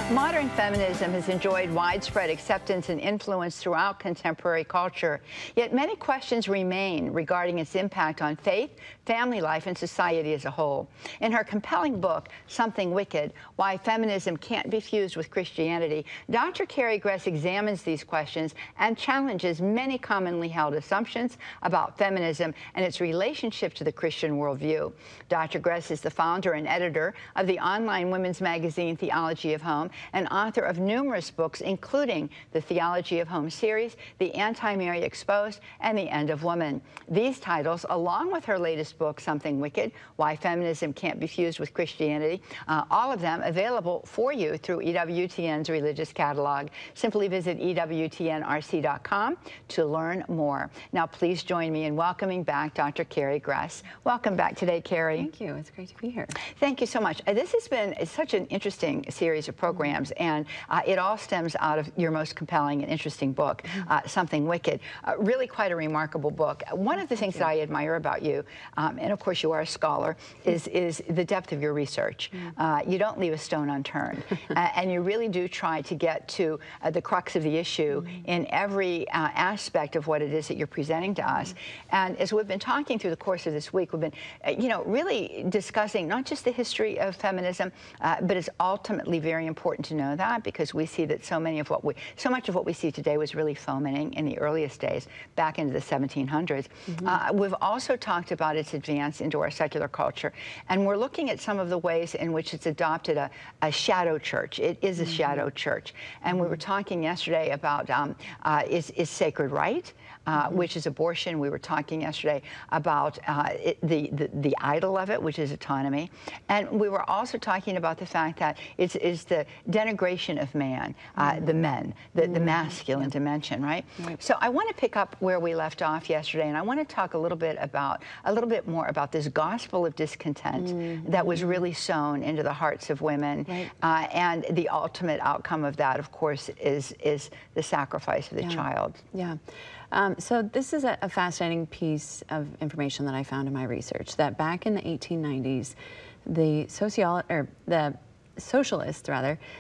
Modern feminism has enjoyed widespread acceptance and influence throughout contemporary culture, yet many questions remain regarding its impact on faith, family life, and society as a whole. In her compelling book, Something Wicked: Why Feminism Can't Be Fused with Christianity, Dr. Carrie Gress examines these questions and challenges many commonly held assumptions about feminism and its relationship to the Christian worldview. Dr. Gress is the founder and editor of the online women's magazine Theology of Home, and author of numerous books, including the Theology of Home series, The Anti-Mary Exposed, and The End of Woman. These titles, along with her latest book, Something Wicked: Why Feminism Can't Be Fused with Christianity, all of them available for you through EWTN's religious catalog. Simply visit EWTNRC.com to learn more. Now, please join me in welcoming back Dr. Carrie Gress. Welcome back today, Carrie. Thank you. It's great to be here. Thank you so much. This has been such an interesting series of programs, and it all stems out of your most compelling and interesting book, Something Wicked. Really quite a remarkable book. One of the things that I admire about you, and of course you are a scholar, is the depth of your research. You don't leave a stone unturned, and you really do try to get to the crux of the issue in every aspect of what it is that you're presenting to us. And as we've been talking through the course of this week, we've been, really discussing not just the history of feminism, but it's ultimately very important to know that, because we see that so much of what we see today was really fomenting in the earliest days, back into the 1700s. We've also talked about its advance into our secular culture, and we're looking at some of the ways in which it's adopted a shadow church. It is a shadow church, and we were talking yesterday about is sacred right, which is abortion. We were talking yesterday about the idol of it, which is autonomy, and we were also talking about the fact that it's the denigration of man, the men, the masculine dimension, right? So I want to pick up where we left off yesterday, and I want to talk a little bit more about this gospel of discontent that was really sown into the hearts of women, and the ultimate outcome of that, of course, is the sacrifice of the child. So this is a fascinating piece of information that I found in my research, that back in the 1890s, the socialists